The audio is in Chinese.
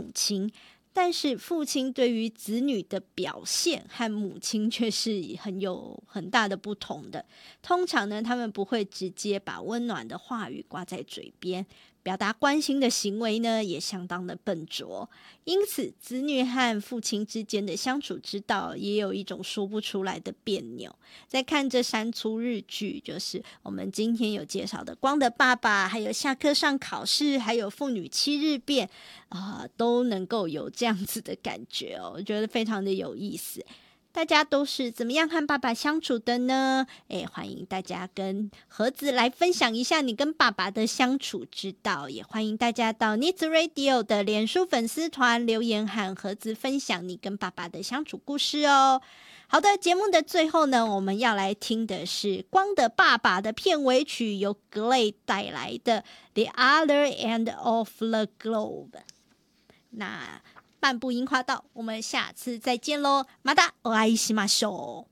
母亲，但是父亲对于子女的表现和母亲却是有很大的不同的。通常呢，他们不会直接把温暖的话语挂在嘴边，表达关心的行为呢也相当的笨拙。因此子女和父亲之间的相处之道也有一种说不出来的别扭。在看这3出日剧，就是我们今天有介绍的光的爸爸，还有下课上考试，还有父女7日变都能够有这样子的感觉哦，我觉得非常的有意思。大家都是怎么样和爸爸相处的呢？欢迎大家跟盒子来分享一下你跟爸爸的相处之道，也欢迎大家到 Needs Radio 的脸书粉丝团留言和盒子分享你跟爸爸的相处故事哦。好的，节目的最后呢，我们要来听的是《光的爸爸》的片尾曲，由 Glay 带来的 The Other End of the Globe。那半步樱花道，我们下次再见喽，またお会いしましょう。